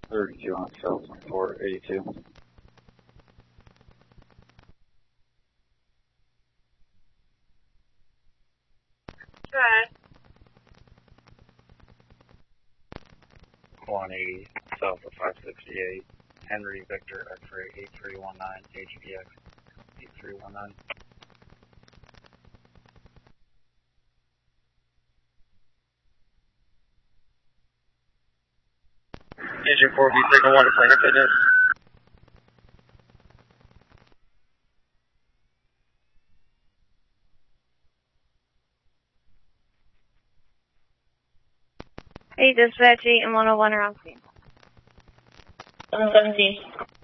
32 on cell 482. Okay. 180 south of 568. Henry Victor X-ray 8319 HPX 8319. Engine 4B signal 1 to Planet Fitness. Hey, dispatch 8 and 101 around scene. 117.